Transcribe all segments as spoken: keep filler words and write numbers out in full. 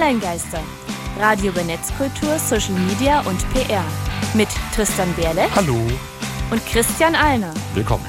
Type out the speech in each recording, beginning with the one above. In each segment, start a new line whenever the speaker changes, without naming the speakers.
Online-Geister. Radio über Netzkultur, Social Media und P R. Mit Tristan Berle.
Hallo.
Und Christian Alner.
Willkommen.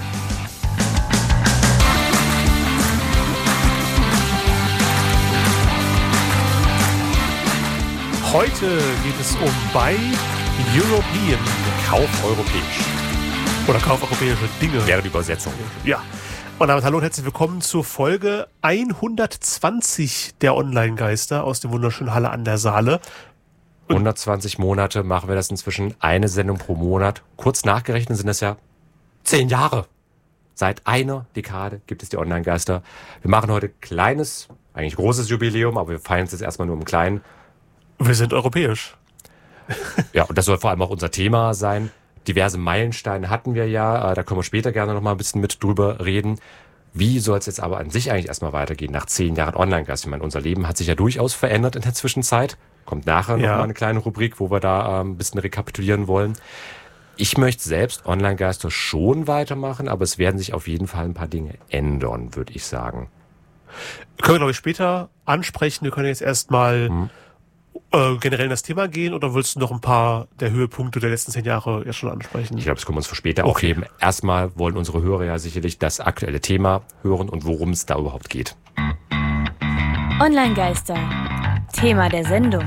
Heute geht es um Buy European.
Kauf europäisch.
Oder Kauf europäische Dinge.
Wäre die Übersetzung.
Ja. Und damit hallo und herzlich willkommen zur Folge hundertzwanzig der Online-Geister aus dem wunderschönen Halle an der Saale. Und
hundertzwanzig Monate machen wir das inzwischen, eine Sendung pro Monat. Kurz nachgerechnet sind das ja zehn Jahre. Seit einer Dekade gibt es die Online-Geister. Wir machen heute kleines, eigentlich großes Jubiläum, aber wir feiern es jetzt erstmal nur im Kleinen.
Wir sind europäisch.
Ja, und das soll vor allem auch unser Thema sein. Diverse Meilensteine hatten wir ja, da können wir später gerne noch mal ein bisschen mit drüber reden. Wie soll es jetzt aber an sich eigentlich erstmal weitergehen nach zehn Jahren Online-Geist? Ich meine, unser Leben hat sich ja durchaus verändert in der Zwischenzeit. Kommt nachher
Ja.
noch mal eine kleine Rubrik, wo wir da ähm, ein bisschen rekapitulieren wollen. Ich möchte selbst Online-Geister schon weitermachen, aber es werden sich auf jeden Fall ein paar Dinge ändern, würde ich sagen.
Können wir, glaube ich, später ansprechen. Wir können jetzt erstmal
Hm.
äh, generell in das Thema gehen, oder willst du noch ein paar der Höhepunkte der letzten zehn Jahre jetzt schon ansprechen?
Ich glaube, das können wir uns für später
Okay.
aufheben. Erstmal wollen unsere Hörer ja sicherlich das aktuelle Thema hören und worum es da überhaupt geht.
Online-Geister. Thema der Sendung.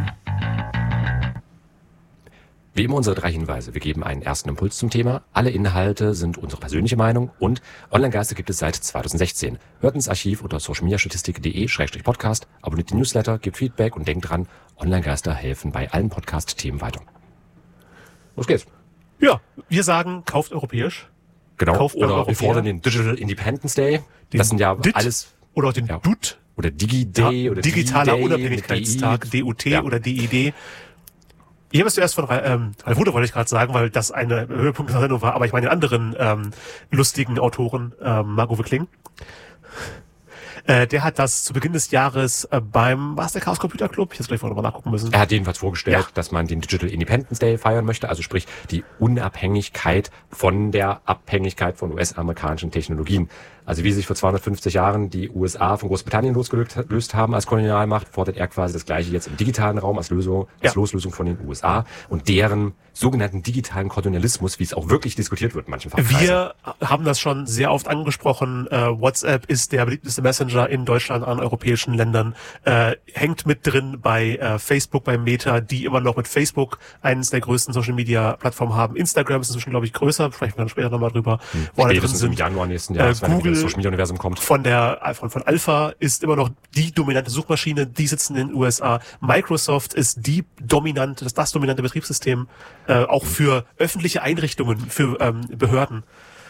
Wie immer unsere drei Hinweise. Wir geben einen ersten Impuls zum Thema. Alle Inhalte sind unsere persönliche Meinung und Online-Geister gibt es seit zweitausendsechzehn. Hört ins Archiv unter socialmediastatistik.de schrägstrich Podcast, abonniert die Newsletter, gebt Feedback und denkt dran, Online-Geister helfen bei allen Podcast-Themen weiter. Los geht's.
Ja, wir sagen, kauft europäisch.
Genau.
Kauft beim
Oder wir
Europäer.
fordern den Digital Independence Day.
Den
Das sind ja
D I T
alles.
Oder auch den
Ja.
D U T.
Oder Digi-Day
Ja,
oder
digitaler
D-Day,
Unabhängigkeitstag, D U T
Ja.
oder D I D. Ich habe es zuerst von ähm, Ralf Rute wollte ich gerade sagen, weil das eine Höhepunkt der Sendung war, aber ich meine den anderen ähm, lustigen Autoren, ähm, Marco Wickling. Äh, der hat das zu Beginn des Jahres äh, beim, war es der Chaos Computer Club? Ich hätte gleich vorher nochmal nachgucken müssen.
Er hat jedenfalls vorgestellt,
Ja.
dass man den Digital Independence Day feiern möchte, also sprich die Unabhängigkeit von der Abhängigkeit von U S-amerikanischen Technologien. Also wie sich vor zweihundertfünfzig Jahren die U S A von Großbritannien losgelöst haben als Kolonialmacht, fordert er quasi das Gleiche jetzt im digitalen Raum als Lösung, als
Ja.
Loslösung von den U S A und deren sogenannten digitalen Kolonialismus, wie es auch wirklich diskutiert wird in manchen Fachkreisen.
Wir haben das schon sehr oft angesprochen. Äh, WhatsApp ist der beliebteste Messenger in Deutschland an europäischen Ländern. Äh, hängt mit drin bei äh, Facebook, bei Meta, die immer noch mit Facebook eines der größten Social-Media-Plattformen haben. Instagram ist inzwischen, glaube ich, größer. Sprechen wir dann später nochmal drüber.
Hm.
Wo alle drin
Spätestens im
sind.
Januar nächsten
Äh,
Jahres, wenn
Google-
das Social Media Universum kommt.
Von der von, von Alpha ist immer noch die dominante Suchmaschine. Die sitzen in den U S A. Microsoft ist die dominante, das, das dominante Betriebssystem, äh, auch für öffentliche Einrichtungen, für ähm, Behörden.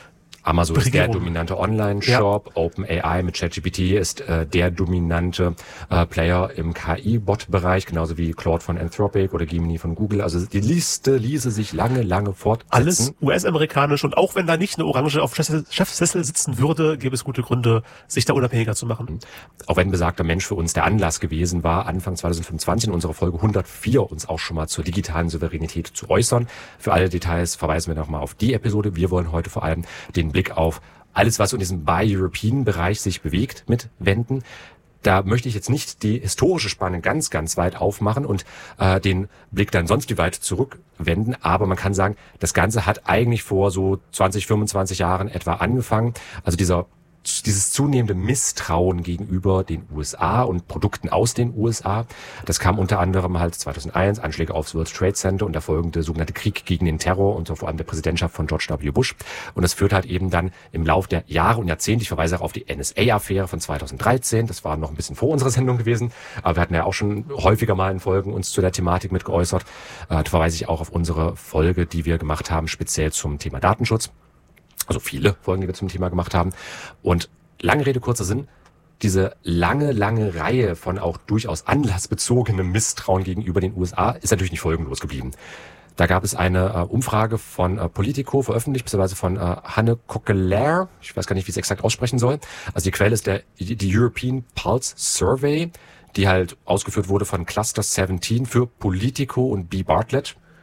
Amazon ist der
Regierung.
dominante Online-Shop, OpenAI mit ChatGPT ist äh, der dominante äh, Player im K I-Bot-Bereich, genauso wie Claude von Anthropic oder Gemini von Google. Also die Liste ließe sich lange, lange fortsetzen.
Alles U S-amerikanisch, und auch wenn da nicht eine Orange auf Chefsessel Chefsessel sitzen würde, gäbe es gute Gründe, sich da unabhängiger zu machen.
Auch wenn besagter Mensch für uns der Anlass gewesen war, Anfang zweitausendfünfundzwanzig in unserer Folge hundertvier uns auch schon mal zur digitalen Souveränität zu äußern. Für alle Details verweisen wir nochmal auf die Episode. Wir wollen heute vor allem den Blick auf alles, was in diesem Buy-European-Bereich sich bewegt, mit wenden. Da möchte ich jetzt nicht die historische Spanne ganz, ganz weit aufmachen und äh, den Blick dann sonst wie weit zurückwenden. Aber man kann sagen, das Ganze hat eigentlich vor so zwanzig, fünfundzwanzig Jahren etwa angefangen. Also dieser dieses zunehmende Misstrauen gegenüber den U S A und Produkten aus den U S A. Das kam unter anderem halt zweitausendeins, Anschläge aufs World Trade Center und der folgende sogenannte Krieg gegen den Terror unter vor allem der Präsidentschaft von George W. Bush. Und das führt halt eben dann im Lauf der Jahre und Jahrzehnte, ich verweise auch auf die N S A-Affäre von zweitausenddreizehn, das war noch ein bisschen vor unserer Sendung gewesen, aber wir hatten ja auch schon häufiger mal in Folgen uns zu der Thematik mit geäußert. Äh, da verweise ich auch auf unsere Folge, die wir gemacht haben, speziell zum Thema Datenschutz. Also viele Folgen, die wir zum Thema gemacht haben. Und lange Rede, kurzer Sinn, diese lange, lange Reihe von auch durchaus anlassbezogenem Misstrauen gegenüber den U S A ist natürlich nicht folgenlos geblieben. Da gab es eine äh, Umfrage von äh, Politico, veröffentlicht, beziehungsweise von äh, Hanne Coquelin, ich weiß gar nicht, wie ich es exakt aussprechen soll. Also die Quelle ist der die, die European Pulse Survey, die halt ausgeführt wurde von Cluster siebzehn für Politico und B. Bartlett.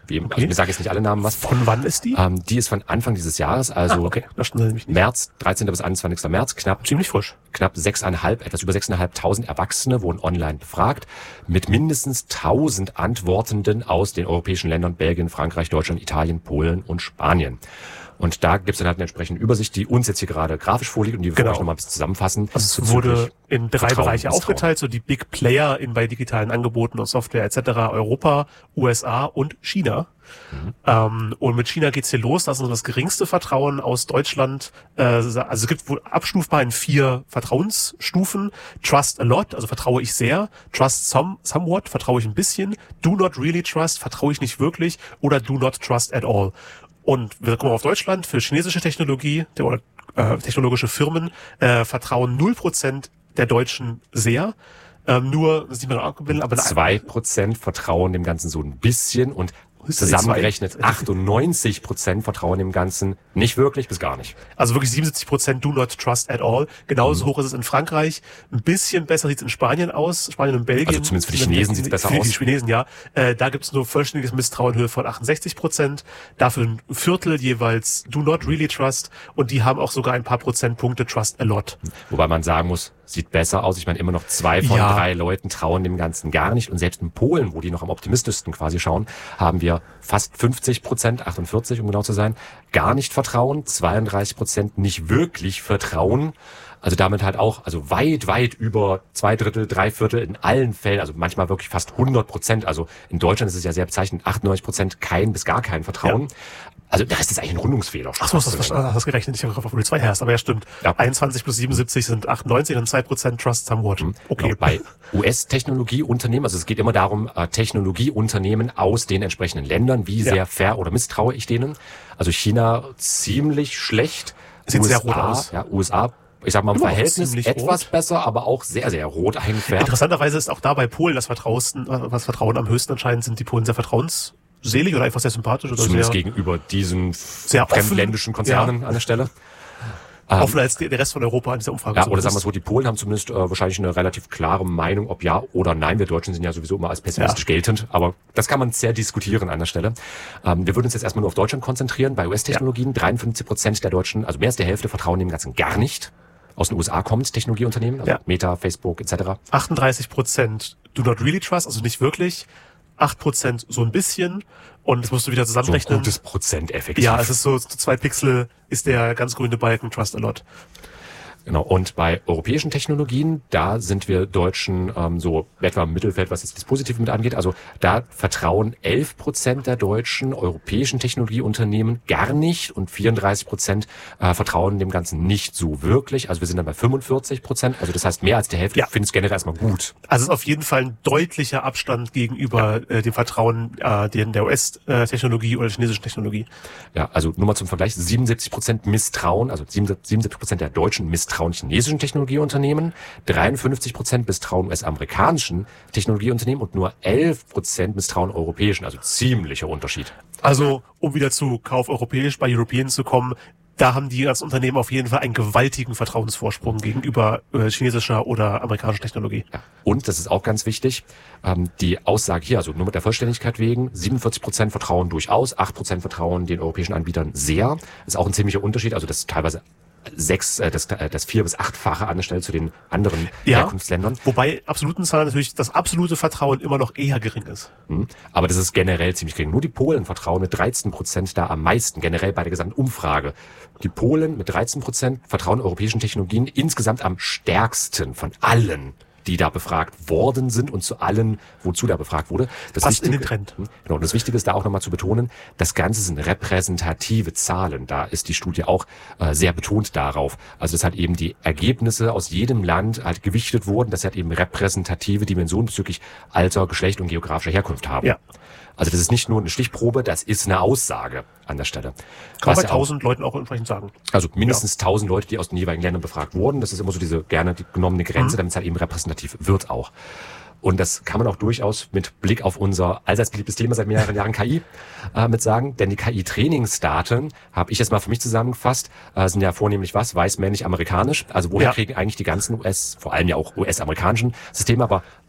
Wie eben,
Okay.
also wir sagen jetzt nicht alle Namen was.
Von wann ist die?
Ähm, die ist von Anfang dieses Jahres, also
Ah, okay. Das stimmt nämlich nicht.
März, dreizehnten bis einundzwanzigsten März, knapp
Ziemlich frisch.
knapp sechseinhalb, etwas über sechseinhalbtausend Erwachsene wurden online befragt, mit mindestens tausend Antwortenden aus den europäischen Ländern Belgien, Frankreich, Deutschland, Italien, Polen und Spanien. Und da gibt's dann halt eine entsprechende Übersicht, die uns jetzt hier gerade grafisch vorliegt und die wir
Genau.
vielleicht nochmal ein bisschen zusammenfassen.
Also es wurde in drei
Vertrauen,
Bereiche
Misstrauen.
aufgeteilt, so die Big Player in bei digitalen Angeboten und Software et cetera, Europa, U S A und China. Mhm. Ähm, und mit China geht's hier los. Das ist das geringste Vertrauen aus Deutschland. Äh, also es gibt wohl abstufbar in vier Vertrauensstufen. Trust a lot, also vertraue ich sehr. Trust some, somewhat, vertraue ich ein bisschen. Do not really trust, vertraue ich nicht wirklich. Oder do not trust at all. Und wir kommen auf Deutschland. Für chinesische Technologie der, oder äh, technologische Firmen äh, vertrauen null Prozent der Deutschen sehr. Ähm, nur, das sieht man auch, aber
Zwei Prozent vertrauen dem Ganzen so ein bisschen und zusammengerechnet achtundneunzig Prozent vertrauen dem Ganzen nicht wirklich bis gar nicht.
Also wirklich siebenundsiebzig Prozent do not trust at all. Genauso mhm. hoch ist es in Frankreich. Ein bisschen besser sieht es in Spanien aus. Spanien und Belgien.
Also zumindest für die Chinesen sieht es besser
für
aus.
Für die Chinesen, ja. Äh, da gibt es nur vollständiges Misstrauen in Höhe von achtundsechzig Prozent. Dafür ein Viertel jeweils do not really trust. Und die haben auch sogar ein paar Prozentpunkte trust a lot.
Wobei man sagen muss, sieht besser aus. Ich meine, immer noch zwei von
ja.
drei Leuten trauen dem Ganzen gar nicht. Und selbst in Polen, wo die noch am optimistischsten quasi schauen, haben wir fast fünfzig Prozent, achtundvierzig um genau zu sein, gar nicht vertrauen, zweiunddreißig Prozent nicht wirklich vertrauen. Also damit halt auch, also weit, weit über zwei Drittel, drei Viertel in allen Fällen, also manchmal wirklich fast hundert Prozent. Also in Deutschland ist es ja sehr bezeichnend, achtundneunzig Prozent kein bis gar kein Vertrauen. Ja. Also der Rest ist eigentlich ein Rundungsfehler.
Ach so, hast du das gerechnet? Ich habe auf die zwei herrscht, aber ja, stimmt. Ja. einundzwanzig plus siebenundsiebzig sind achtundneunzig und zwei Prozent Trust Somewhat. Okay.
Genau, bei U S-Technologieunternehmen, also es geht immer darum, Technologieunternehmen aus den entsprechenden Ländern, wie sehr ja. fair oder misstraue ich denen. Also China ziemlich schlecht.
Sieht
U S A,
sehr rot aus.
Ja, U S A, ich sag mal im Verhältnis etwas rot. besser, aber auch sehr, sehr rot eingefärbt.
Interessanterweise ist auch da bei Polen das Vertrauen, was Vertrauen am höchsten anscheinend sind die Polen sehr vertrauens selig oder einfach sehr sympathisch oder
zumindest
sehr
gegenüber diesen
sehr
fremdländischen Konzernen ja. an der Stelle.
Offener als der Rest von Europa an dieser Umfrage.
Ja, oder sagen wir so, die Polen haben zumindest äh, wahrscheinlich eine relativ klare Meinung, ob ja oder nein. Wir Deutschen sind ja sowieso immer als pessimistisch ja. geltend, aber das kann man sehr diskutieren an der Stelle. Ähm, wir würden uns jetzt erstmal nur auf Deutschland konzentrieren. Bei U S-Technologien, ja. dreiundfünfzig Prozent der Deutschen, also mehr als der Hälfte, vertrauen dem Ganzen gar nicht. Aus den U S A kommt Technologieunternehmen, also ja. Meta, Facebook et cetera.
achtunddreißig Prozent do not really trust, also nicht wirklich. acht Prozent so ein bisschen. Und das musst du wieder zusammenrechnen.
So ein gutes Prozent effektiv.
Ja, es ist so, zwei Pixel ist der ganz grüne Balken Trust a lot.
Genau. Und bei europäischen Technologien, da sind wir Deutschen ähm, so etwa im Mittelfeld, was jetzt das Positive mit angeht. Also da vertrauen elf Prozent der Deutschen europäischen Technologieunternehmen gar nicht und vierunddreißig Prozent äh, vertrauen dem Ganzen nicht so wirklich. Also wir sind dann bei fünfundvierzig Prozent. Also das heißt, mehr als die Hälfte ja. finde ich es generell erstmal gut.
Also es ist auf jeden Fall ein deutlicher Abstand gegenüber ja. äh, dem Vertrauen äh, den der U S-Technologie oder der chinesischen Technologie.
Ja, also nur mal zum Vergleich, siebenundsiebzig Prozent Misstrauen, also siebenundsiebzig Prozent der Deutschen misstrauen chinesischen Technologieunternehmen, dreiundfünfzig Prozent misstrauen U S-amerikanischen Technologieunternehmen und nur elf Prozent misstrauen europäischen, also ziemlicher Unterschied.
Also, um wieder zu Kauf europäisch bei European zu kommen, da haben die ganzen Unternehmen auf jeden Fall einen gewaltigen Vertrauensvorsprung gegenüber äh, chinesischer oder amerikanischer Technologie.
Ja. Und, das ist auch ganz wichtig, ähm, die Aussage hier, also nur mit der Vollständigkeit wegen, siebenundvierzig Prozent vertrauen durchaus, acht Prozent vertrauen den europäischen Anbietern sehr. Das ist auch ein ziemlicher Unterschied, also das ist teilweise sechs, äh, das, das vier- bis achtfache an der Stelle zu den anderen
ja,
Herkunftsländern.
Wobei absoluten Zahlen natürlich das absolute Vertrauen immer noch eher gering ist.
Mhm. Aber das ist generell ziemlich gering. Nur die Polen vertrauen mit dreizehn Prozent da am meisten, generell bei der gesamten Umfrage. Die Polen mit dreizehn Prozent vertrauen europäischen Technologien insgesamt am stärksten von allen, die da befragt worden sind und zu allen, wozu da befragt wurde. Das
passt
Wichtige,
in den Trend.
Genau, das Wichtige ist da auch nochmal zu betonen, das Ganze sind repräsentative Zahlen. Da ist die Studie auch äh, sehr betont darauf. Also dass halt eben die Ergebnisse aus jedem Land halt gewichtet wurden, dass sie halt eben repräsentative Dimensionen bezüglich Alter, Geschlecht und geografischer Herkunft haben.
Ja.
Also das ist nicht nur eine Stichprobe, das ist eine Aussage an der Stelle.
Kann man bei tausend Leuten auch entsprechend sagen.
Also mindestens tausend ja. Leute, die aus den jeweiligen Ländern befragt wurden. Das ist immer so diese gerne die genommene Grenze, mhm. damit es halt eben repräsentativ wird auch. Und das kann man auch durchaus mit Blick auf unser allseits beliebtes Thema seit mehreren Jahren K I äh, mit sagen. Denn die K I-Trainingsdaten, habe ich jetzt mal für mich zusammengefasst, äh, sind ja vornehmlich was? Weiß, männlich, amerikanisch. Also woher ja. kriegen eigentlich die ganzen U S, vor allem ja auch U S-amerikanischen Systeme, aber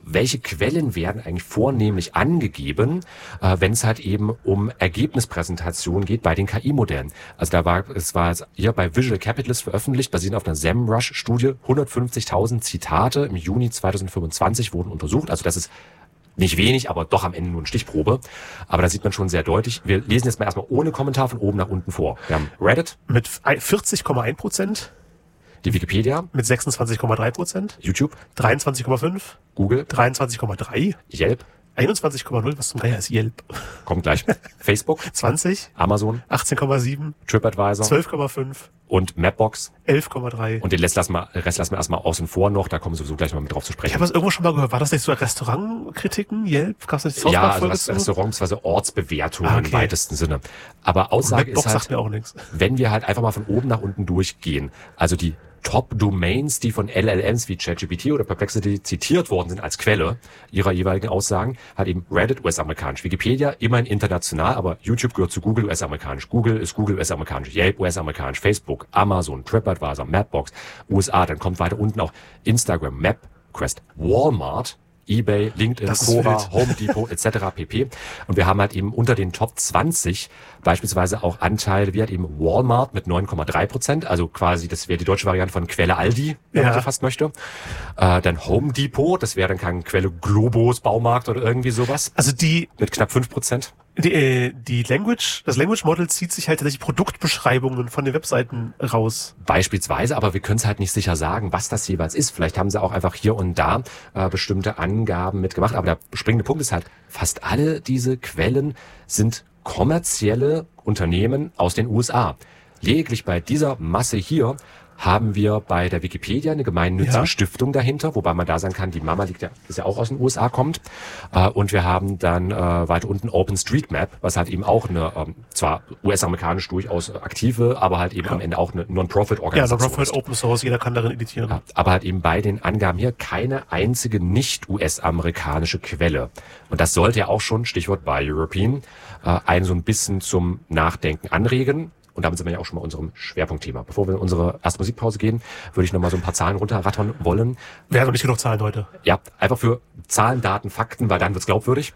welche Quellen werden eigentlich vornehmlich angegeben, äh, wenn es halt eben um Ergebnispräsentation geht bei den K I-Modellen. Also da war, es war hier bei Visual Capitalist veröffentlicht, basierend auf einer SEMrush-Studie, hundertfünfzigtausend Zitate im Juni zweitausendfünfundzwanzig wurden untersucht. Also das ist nicht wenig, aber doch am Ende nur eine Stichprobe. Aber da sieht man schon sehr deutlich. Wir lesen jetzt mal erstmal ohne Kommentar von oben nach unten vor. Wir haben Reddit.
Mit vierzig Komma eins Prozent.
Die Wikipedia.
Mit sechsundzwanzig Komma drei Prozent.
YouTube.
dreiundzwanzig Komma fünf.
Google.
dreiundzwanzig Komma drei.
Yelp.
einundzwanzig Komma null. Was zum Geier ist Yelp?
Kommt gleich. Facebook.
zwanzig.
Amazon.
achtzehn Komma sieben.
TripAdvisor.
zwölf Komma fünf.
Und Mapbox.
elf Komma drei.
Und den Rest lassen wir, Rest lassen wir erstmal außen vor noch, da kommen wir sowieso gleich mal mit drauf zu sprechen.
Ich habe das irgendwo schon mal gehört. War das nicht so Restaurantkritiken? Yelp? Gab's nicht
Ja, also das Restaurants, also Ortsbewertungen ah, okay. im weitesten Sinne. Aber Aussage
Mapbox
ist halt,
sagt mir auch nichts.
Wenn wir halt einfach mal von oben nach unten durchgehen, also die Top-Domains, die von L L Ms wie ChatGPT oder Perplexity zitiert worden sind als Quelle ihrer jeweiligen Aussagen, hat eben Reddit U S-amerikanisch, Wikipedia immerhin international, aber YouTube gehört zu Google U S-amerikanisch, Google ist Google U S-amerikanisch, Yelp U S-amerikanisch, Facebook, Amazon, TripAdvisor, Mapbox, U S A, dann kommt weiter unten auch Instagram, MapQuest, Walmart, eBay, LinkedIn, Quora, Home Depot et cetera pp. Und wir haben halt eben unter den Top zwanzig beispielsweise auch Anteile, wie halt eben Walmart mit neun Komma drei Prozent, also quasi, das wäre die deutsche Variante von Quelle Aldi, wenn ja. man so fast möchte. Äh, dann Home Depot, das wäre dann keine Quelle Globus, Baumarkt oder irgendwie sowas.
Also die...
Mit knapp fünf Prozent.
Die, äh, die Language, das Language Model zieht sich halt tatsächlich Produktbeschreibungen von den Webseiten raus.
Beispielsweise, aber wir können es halt nicht sicher sagen, was das jeweils ist. Vielleicht haben sie auch einfach hier und da äh, bestimmte Angaben mitgemacht. Aber der springende Punkt ist halt, fast alle diese Quellen sind kommerzielle Unternehmen aus den U S A. Lediglich bei dieser Masse hier haben wir bei der Wikipedia eine gemeinnützige ja. Stiftung dahinter, wobei man da sagen kann, die Mama liegt ja, ist ja auch aus den U S A kommt. Äh, und wir haben dann äh, weiter unten OpenStreetMap, was halt eben auch eine, ähm, zwar U S-amerikanisch durchaus aktive, aber halt eben ja. am Ende auch eine Non-Profit-Organisation.
Ja, Non-Profit, Open Source, jeder kann darin editieren. Ja,
aber halt eben bei den Angaben hier keine einzige nicht-U S-amerikanische Quelle. Und das sollte ja auch schon, Stichwort Buy European, äh, einen so ein bisschen zum Nachdenken anregen. Und damit sind wir ja auch schon mal unserem Schwerpunktthema. Bevor wir in unsere erste Musikpause gehen, würde ich noch mal so ein paar Zahlen runterrattern wollen.
Wir haben noch nicht genug Zahlen heute.
Ja, einfach für Zahlen, Daten, Fakten, weil dann wird's glaubwürdig.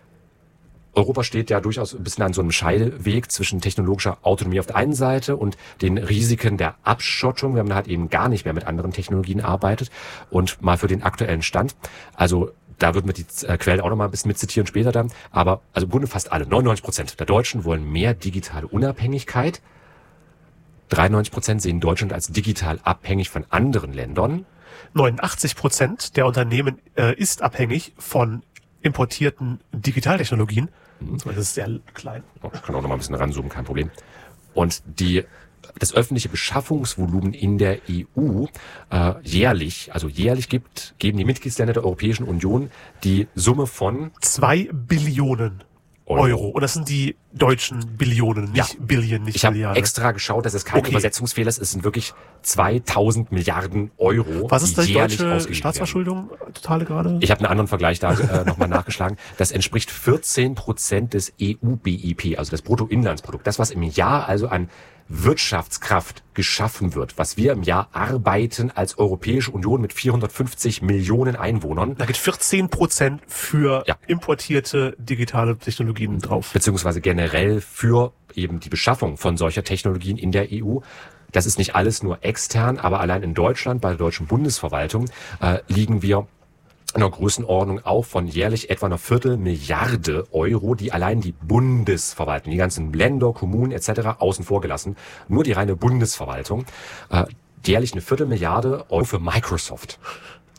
Europa steht ja durchaus ein bisschen an so einem Scheideweg zwischen technologischer Autonomie auf der einen Seite und den Risiken der Abschottung, wenn man halt eben gar nicht mehr mit anderen Technologien arbeitet. Und mal für den aktuellen Stand. Also da würden wir die äh, Quellen auch noch mal ein bisschen mitzitieren später dann. Aber also im Grunde fast alle, neunundneunzig Prozent der Deutschen wollen mehr digitale Unabhängigkeit. dreiundneunzig Prozent sehen Deutschland als digital abhängig von anderen Ländern.
neunundachtzig Prozent der Unternehmen äh, ist abhängig von importierten Digitaltechnologien. Mhm. Das ist sehr klein.
Oh, ich kann auch noch mal ein bisschen ranzoomen, kein Problem. Und die das öffentliche Beschaffungsvolumen in der E U äh, jährlich, also jährlich gibt, geben die Mitgliedsländer der Europäischen Union die Summe von
zwei Billionen Euro. Euro. Und das sind die deutschen Billionen, nicht ja. Billion, nicht
ich
Milliarden.
Ich habe extra geschaut, dass es kein okay. Übersetzungsfehler ist. Es sind wirklich zweitausend Milliarden Euro.
Was ist die, die deutsche Staatsverschuldung werden. Totale gerade?
Ich habe einen anderen Vergleich da äh, nochmal nachgeschlagen. Das entspricht vierzehn Prozent des E U-B I P, also des Bruttoinlandsprodukts. Das, was im Jahr also an Wirtschaftskraft geschaffen wird, was wir im Jahr arbeiten als Europäische Union mit vierhundertfünfzig Millionen Einwohnern.
Da geht vierzehn Prozent für ja. importierte digitale Technologien drauf.
Beziehungsweise generell für eben die Beschaffung von solcher Technologien in der E U. Das ist nicht alles nur extern, aber allein in Deutschland, bei der deutschen Bundesverwaltung, äh, liegen wir in einer Größenordnung auch von jährlich etwa einer Viertelmilliarde Euro, die allein die Bundesverwaltung, die ganzen Länder, Kommunen et cetera außen vor gelassen, nur die reine Bundesverwaltung, äh, jährlich eine Viertelmilliarde Euro für Microsoft.